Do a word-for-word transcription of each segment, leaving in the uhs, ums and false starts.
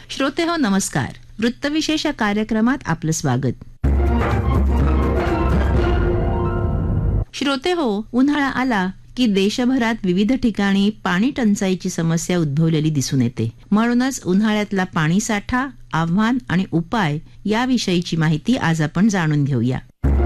श्रोतेहो नमस्कार. वृत्तविशेष या कार्यक्रमात आपलं स्वागत. श्रोतेहो, उन्हाळा आला की देशभरात विविध ठिकाणी पाणी टंचाईची समस्या उद्भवलेली दिसून येते. म्हणूनच उन्हाळ्यातला पाणी साठा, आव्हान आणि उपाय याविषयीची माहिती आज आपण जाणून घेऊया.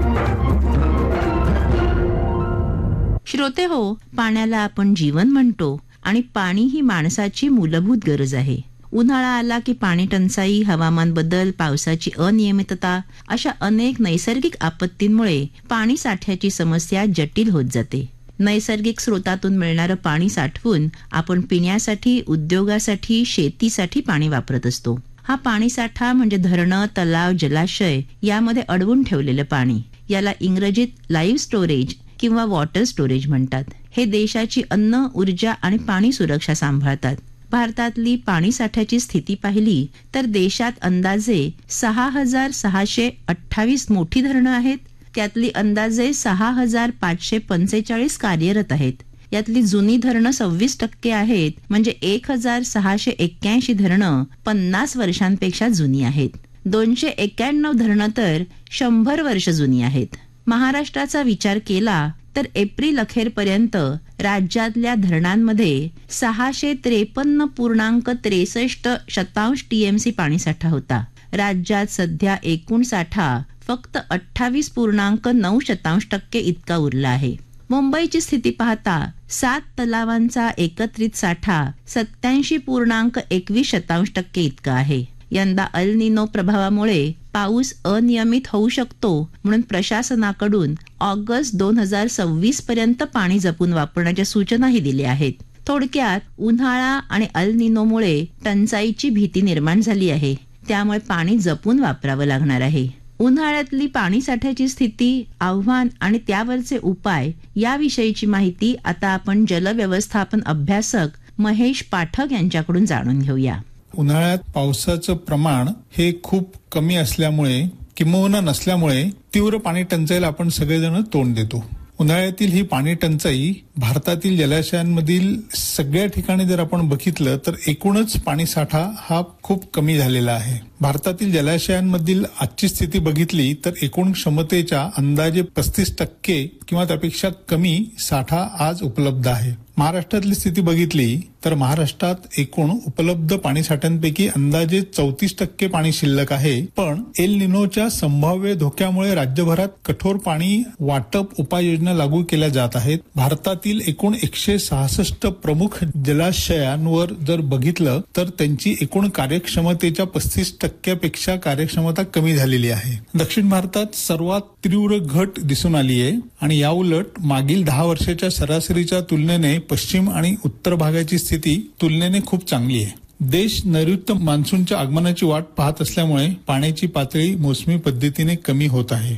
श्रोतेहो, पाण्याला आपण जीवन म्हणतो आणि पाणी ही माणसाची मूलभूत गरज आहे. उन्हाळा आला की पाणी टंचाई, हवामान बदल, पावसाची अनियमितता अशा अनेक नैसर्गिक आपत्तींमुळे पाणी साठ्याची समस्या जटिल होत जाते. नैसर्गिक स्रोतातून मिळणारं पाणी साठवून आपण पिण्यासाठी, उद्योगासाठी, शेतीसाठी पाणी वापरत असतो. हा पाणी साठा म्हणजे धरणं, तलाव, जलाशय यामध्ये अडवून ठेवलेलं पाणी. याला इंग्रजीत लाईव्ह स्टोरेज किंवा वॉटर स्टोरेज म्हणतात. हे देशाची अन्न, ऊर्जा आणि पाणी सुरक्षा सांभाळतात. भारतातली पाणी साठ्याची स्थिती पाहिली तर देशात अंदाजे सहा हजार सहाशे अठ्ठावीस मोठी धरणं आहेत. त्यातली अंदाजे सहा हजार पाचशे पंचेचाळीस कार्यरत आहेत. यातली जुनी धरणं सव्वीस टक्के आहेत, म्हणजे एक हजार सहाशे एक्क्याऐंशी धरणं पन्नास वर्षांपेक्षा जुनी आहेत. दोनशे एक्क्याण्णव धरणं तर शंभर वर्ष जुनी आहेत. महाराष्ट्राचा विचार केला तर एप्रिल अखेरपर्यंत राज्यातल्या धरणांमध्ये सहाशे त्रेपन्न पूर्णांक त्रेसष्ट शतांश टीएमसी पाणीसाठा होता. राज्यात सध्या एकूण साठा फक्त अठ्ठावीस पूर्णांक नऊ शतांश टक्के इतका उरला आहे. मुंबईची स्थिती पाहता सात तलावांचा एकत्रित साठा सत्याऐंशी पूर्णांक एकवीस शतांश टक्के इतका आहे. यंदा अल निनो प्रभावामुळे पाऊस अनियमित होऊ शकतो, म्हणून प्रशासनाकडून ऑगस्ट दोन हजार सव्वीस पर्यंत पाणी जपून वापरण्याच्या सूचनाही दिल्या आहेत. थोडक्यात उन्हाळा आणि अल निनोमुळे टंचाईची भीती निर्माण झाली आहे. त्यामुळे पाणी जपून वापरावं लागणार आहे. उन्हाळ्यातली पाणी साठ्याची स्थिती, आव्हान आणि त्यावरचे उपाय याविषयीची माहिती आता आपण जलव्यवस्थापन अभ्यासक महेश पाठक यांच्याकडून जाणून घेऊया. उन्हाळ्यात पावसाचं प्रमाण हे खूप कमी असल्यामुळे किंबहुना नसल्यामुळे तीव्र पाणी टंचाईला आपण सगळेजण तोंड देतो. उन्हाळ्यातील ही पाणी टंचाई भारतातील जलाशयांमधील सगळ्या ठिकाणी जर आपण बघितलं तर एकूणच पाणी साठा हा खूप कमी झालेला आहे. भारतातील जलाशयांमधील आजची स्थिती बघितली तर एकूण क्षमतेच्या अंदाजे पस्तीस टक्के किंवा त्यापेक्षा कमी साठा आज उपलब्ध आहे. महाराष्ट्रातली स्थिती बघितली तर महाराष्ट्रात एकूण उपलब्ध पाणी साठ्यांपैकी अंदाजे चौतीस टक्के पाणी शिल्लक आहे. पण एल निनोच्या संभाव्य धोक्यामुळे राज्यभरात कठोर पाणी वाटप उपाययोजना लागू केल्या जात आहेत. भारतातील एकूण एकशे सहासष्ट प्रमुख जलाशयांवर जर बघितलं तर त्यांची एकूण कार्यक्षमतेच्या पस्तीस टक्क्यापेक्षा कार्यक्षमता कमी झालेली आहे. दक्षिण भारतात सर्वात तीव्र घट दिसून आली आहे आणि याउलट मागील दहा वर्षाच्या सरासरीच्या तुलनेने पश्चिम आणि उत्तर भागाची स्थिती तुलनेने खूप चांगली आहे. देश नैऋत्य मान्सूनच्या आगमनाची वाट पाहत असल्यामुळे पाण्याची पातळी मोसमी पद्धतीने कमी होत आहे.